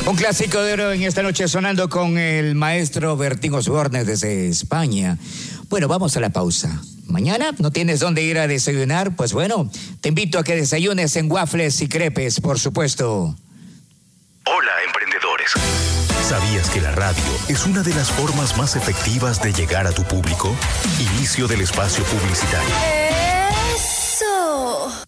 Un clásico de oro en esta noche sonando con el maestro Bertín Osborne desde España. Bueno, vamos a la pausa. Mañana no tienes dónde ir a desayunar, pues bueno, te invito a que desayunes en waffles y crepes, por supuesto. Hola, emprendedores. ¿Sabías que la radio es una de las formas más efectivas de llegar a tu público? Inicio del espacio publicitario. ¡Eso!